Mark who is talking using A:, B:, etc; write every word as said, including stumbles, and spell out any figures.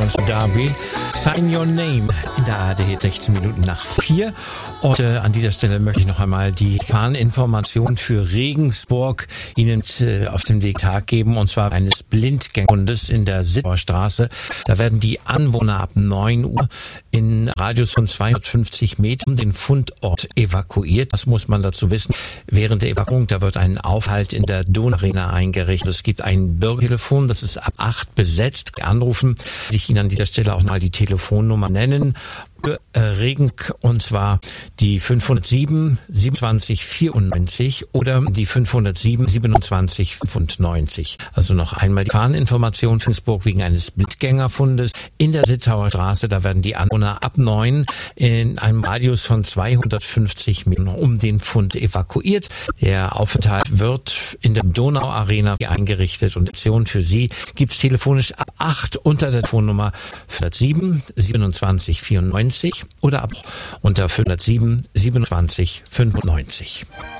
A: aus Derby. Sign Your Name in der A R D, sechzehn Minuten nach vier. Und äh, an dieser Stelle möchte ich noch einmal die Fahrinformation für Regensburg Ihnen äh, auf den Weg Tag geben, und zwar eines Blindgängerhundes in der Sittauer Straße. Da werden die Anwohner ab neun Uhr in Radius von zweihundertfünfzig Metern den Fundort evakuiert. Das muss man dazu wissen. Während der Evakuierung, da wird ein Aufhalt in der Donauarena eingerichtet. Es gibt ein Bürgertelefon, das ist ab acht besetzt. Anrufen, ich Ihnen an dieser Stelle auch mal die Telefonnummer nennen. Regen, und zwar die fünfhundertsieben siebenundzwanzig vierundneunzig oder die fünfhundertsieben siebenundzwanzig fünfundneunzig. Also noch einmal die Fahreninformation für Regensburg wegen eines Blindgängerfundes in der Sittauer Straße. Da werden die Anwohner ab neun in einem Radius von zweihundertfünfzig Metern um den Fund evakuiert. Der Aufenthalt wird in der Donauarena eingerichtet, und Option für Sie gibt es telefonisch ab acht unter der Telefonnummer fünfhundertsieben siebenundzwanzig vierundneunzig oder ab unter fünfhundertsieben siebenundzwanzig fünfundneunzig.